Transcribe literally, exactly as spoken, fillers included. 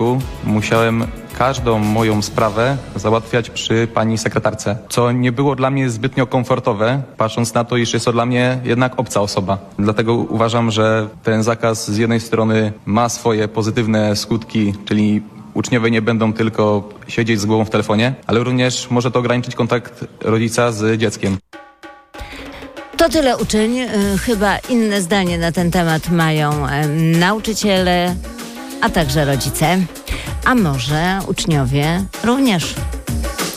roku musiałem każdą moją sprawę załatwiać przy pani sekretarce, co nie było dla mnie zbytnio komfortowe, patrząc na to, iż jest to dla mnie jednak obca osoba. Dlatego uważam, że ten zakaz z jednej strony ma swoje pozytywne skutki, czyli uczniowie nie będą tylko siedzieć z głową w telefonie, ale również może to ograniczyć kontakt rodzica z dzieckiem. To tyle uczeń. Chyba inne zdanie na ten temat mają nauczyciele, a także rodzice. A może uczniowie również.